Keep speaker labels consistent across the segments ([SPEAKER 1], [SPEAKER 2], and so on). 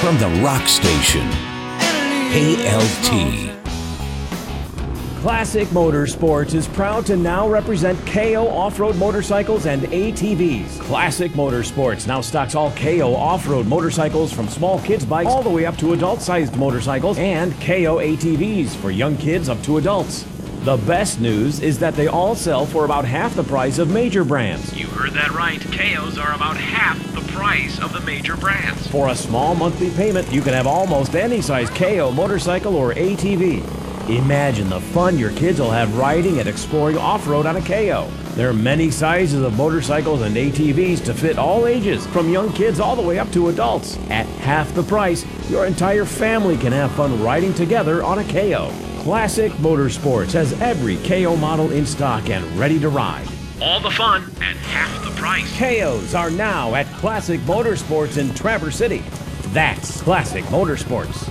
[SPEAKER 1] from the Rock Station. KLT.
[SPEAKER 2] Classic Motorsports is proud to now represent KO off-road motorcycles and ATVs. Classic Motorsports now stocks all KO off-road motorcycles from small kids bikes all the way up to adult-sized motorcycles and KO ATVs for young kids up to adults. The best news is that they all sell for about half the price of major brands.
[SPEAKER 3] You heard that right. KOs are about half the price of the major brands.
[SPEAKER 2] For a small monthly payment, you can have almost any size KO motorcycle or ATV. Imagine the fun your kids will have riding and exploring off-road on a KO. There are many sizes of motorcycles and ATVs to fit all ages, from young kids all the way up to adults. At half the price, your entire family can have fun riding together on a KO. Classic Motorsports has every KO model in stock and ready to ride.
[SPEAKER 3] All the fun at half the price.
[SPEAKER 2] KOs are now at Classic Motorsports in Traverse City. That's Classic Motorsports.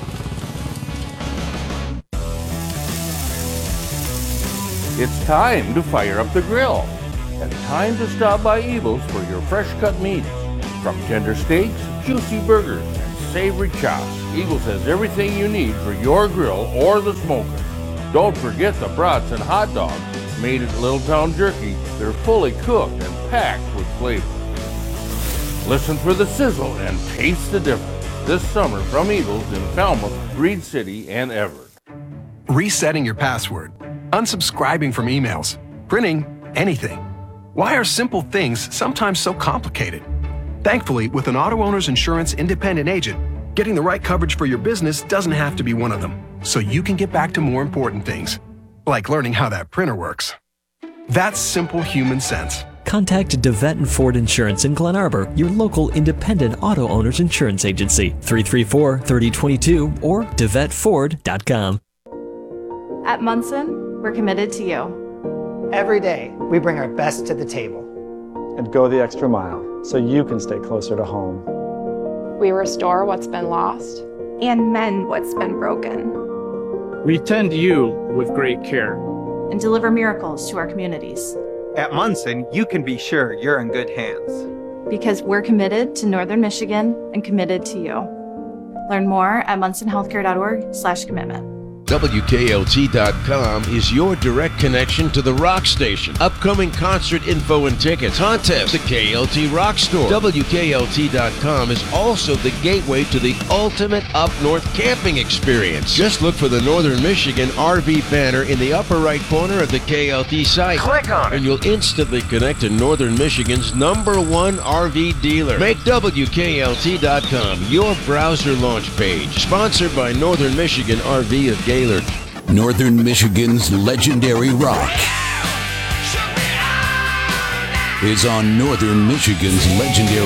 [SPEAKER 4] It's time to fire up the grill, and time to stop by Eagles for your fresh cut meats. From tender steaks, juicy burgers, and savory chops, Eagles has everything you need for your grill or the smoker. Don't forget the brats and hot dogs made at Little Town Jerky. They're fully cooked and packed with flavor. Listen for the sizzle and taste the difference this summer from Eagles in Falmouth, Reed City, and Everett.
[SPEAKER 5] Resetting your password, unsubscribing from emails, printing anything. Why are simple things sometimes so complicated? Thankfully, with an Auto Owners Insurance independent agent, getting the right coverage for your business doesn't have to be one of them, so you can get back to more important things, like learning how that printer works. That's simple human sense.
[SPEAKER 6] Contact DeVette & Ford Insurance in Glen Arbor, your local independent auto owners insurance agency, 334-3022 or DeVetteFord.com.
[SPEAKER 7] At Munson, we're committed to you.
[SPEAKER 8] Every day, we bring our best to the table.
[SPEAKER 9] And go the extra mile so you can stay closer to home.
[SPEAKER 10] We restore what's been lost
[SPEAKER 7] and mend what's been broken.
[SPEAKER 11] We tend you with great care.
[SPEAKER 7] And deliver miracles to our communities.
[SPEAKER 12] At Munson, you can be sure you're in good hands.
[SPEAKER 7] Because we're committed to Northern Michigan and committed to you. Learn more at munsonhealthcare.org/commitment.
[SPEAKER 13] WKLT.com is your direct connection to the Rock Station. Upcoming concert info and tickets, contests, the KLT Rock Store. WKLT.com is also the gateway to the ultimate up north camping experience. Just look for the Northern Michigan RV banner in the upper right corner of the KLT site.
[SPEAKER 3] Click on it,
[SPEAKER 13] and you'll instantly connect to Northern Michigan's #1 RV dealer. Make WKLT.com your browser launch page. Sponsored by Northern Michigan RV of Gaylord.
[SPEAKER 1] Northern Michigan's legendary rock is on Northern Michigan's legendary